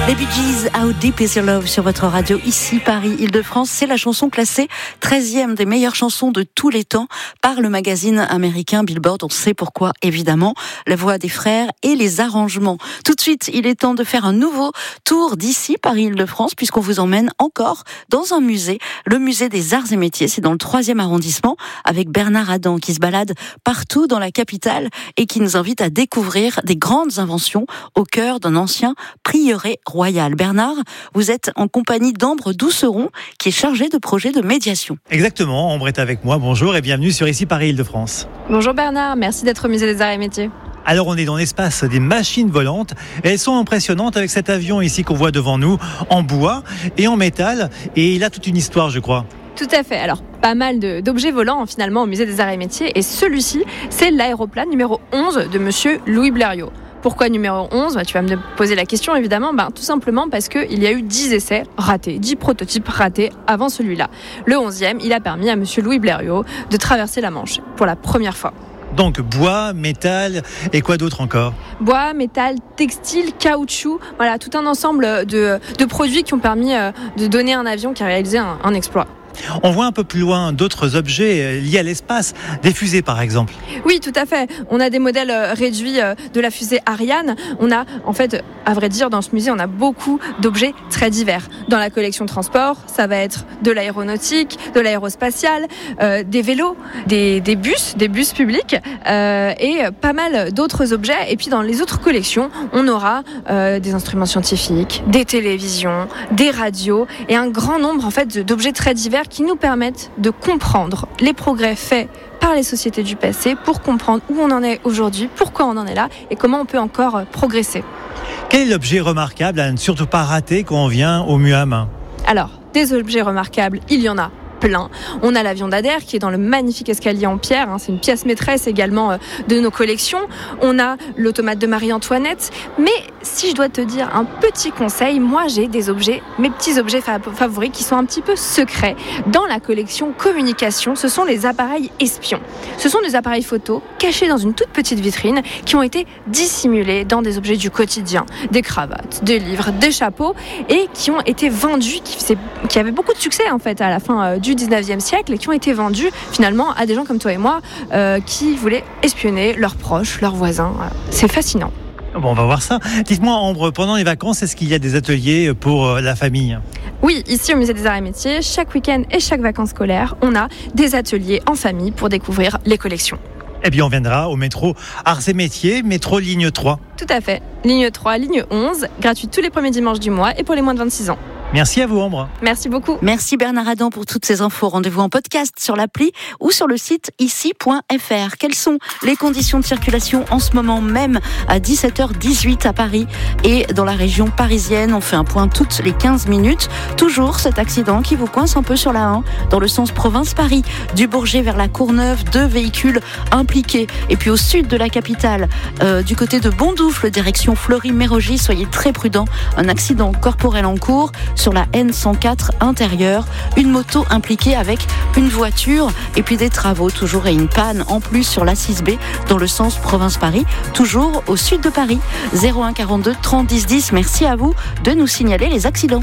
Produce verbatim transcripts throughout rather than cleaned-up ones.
Les Bee Gees, How Deep Is Your Love sur votre radio, ici Paris, Île-de-France. C'est la chanson classée treizième des meilleures chansons de tous les temps par le magazine américain Billboard. On sait pourquoi, évidemment, la voix des frères et les arrangements. Tout de suite, il est temps de faire un nouveau tour d'ici Paris, Île-de-France, puisqu'on vous emmène encore dans un musée, le musée des Arts et Métiers. C'est dans le troisième arrondissement, avec Bernard Adam, qui se balade partout dans la capitale et qui nous invite à découvrir des grandes inventions au cœur d'un ancien prieuré royal. Bernard, vous êtes en compagnie d'Ambre Douceron, qui est chargée de projets de médiation. Exactement, Ambre est avec moi. Bonjour et bienvenue sur Ici Paris Île-de-France. Bonjour Bernard, merci d'être au musée des Arts et Métiers. Alors on est dans l'espace des machines volantes et elles sont impressionnantes avec cet avion ici qu'on voit devant nous en bois et en métal, et il a toute une histoire, je crois. Tout à fait. Alors, pas mal de, d'objets volants finalement au musée des Arts et Métiers, et celui-ci, c'est l'aéroplane numéro onze de monsieur Louis Blériot. Pourquoi numéro onze ? Bah, tu vas me poser la question évidemment. Bah, tout simplement parce qu'il y a eu dix essais ratés, dix prototypes ratés avant celui-là. Le onzième, il a permis à monsieur Louis Blériot de traverser la Manche pour la première fois. Donc bois, métal et quoi d'autre encore ? Bois, métal, textile, caoutchouc, voilà, tout un ensemble de, de produits qui ont permis euh, de donner à un avion qui a réalisé un, un exploit. On voit un peu plus loin d'autres objets liés à l'espace, des fusées par exemple. Oui, tout à fait. On a des modèles réduits de la fusée Ariane. On a, en fait, à vrai dire, dans ce musée, on a beaucoup d'objets très divers. Dans la collection transport, ça va être de l'aéronautique, de l'aérospatial, euh, des vélos, des, des bus, des bus publics euh, et pas mal d'autres objets. Et puis dans les autres collections, on aura euh, des instruments scientifiques, des télévisions, des radios et un grand nombre en fait d'objets très divers qui nous permettent de comprendre les progrès faits par les sociétés du passé pour comprendre où on en est aujourd'hui, pourquoi on en est là et comment on peut encore progresser. Quel est l'objet remarquable à ne surtout pas rater quand on vient au M U A M ? Alors, des objets remarquables, il y en a plein. On a l'avion d'Adair qui est dans le magnifique escalier en pierre, hein, c'est une pièce maîtresse également euh, de nos collections. On a l'automate de Marie-Antoinette, mais si je dois te dire un petit conseil, moi j'ai des objets, mes petits objets favoris qui sont un petit peu secrets. Dans la collection communication, ce sont les appareils espions. Ce sont des appareils photo cachés dans une toute petite vitrine qui ont été dissimulés dans des objets du quotidien, des cravates, des livres, des chapeaux, et qui ont été vendus, qui, qui avaient beaucoup de succès en fait à la fin euh, du du dix-neuvième siècle et qui ont été vendus finalement à des gens comme toi et moi euh, qui voulaient espionner leurs proches, leurs voisins. C'est fascinant. Bon, on va voir ça. Dites-moi Ambre, pendant les vacances, est-ce qu'il y a des ateliers pour la famille ? Oui, ici au musée des Arts et Métiers, chaque week-end et chaque vacances scolaires, on a des ateliers en famille pour découvrir les collections. Eh bien, on viendra au métro Arts et Métiers, métro ligne trois. Tout à fait. Ligne trois, ligne onze, gratuite tous les premiers dimanches du mois et pour les moins de vingt-six ans. Merci à vous Ambre. Merci beaucoup. Merci Bernard Adam pour toutes ces infos. Rendez-vous en podcast sur l'appli ou sur le site ici point f r. Quelles sont les conditions de circulation en ce moment même à dix-sept heures dix-huit à Paris et dans la région parisienne? On fait un point toutes les quinze minutes. Toujours cet accident qui vous coince un peu sur la un dans le sens province-Paris. Du Bourget vers la Courneuve, deux véhicules impliqués. Et puis au sud de la capitale, euh, du côté de Bondoufle, direction Fleury-Mérogis, soyez très prudents. Un accident corporel en cours sur la N cent quatre intérieure, une moto impliquée avec une voiture et puis des travaux toujours et une panne en plus sur l'A six B dans le sens province-Paris, toujours au sud de Paris. zéro un quarante-deux trente dix dix, merci à vous de nous signaler les accidents.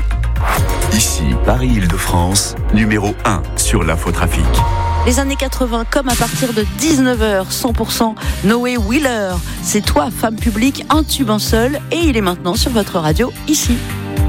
Ici Paris Île-de-France, numéro un sur l'infotrafic. Les années quatre-vingts, comme à partir de dix-neuf heures, cent pour cent Noé Wheeler. C'est toi, femme publique, un tube en seul, et il est maintenant sur votre radio, ici.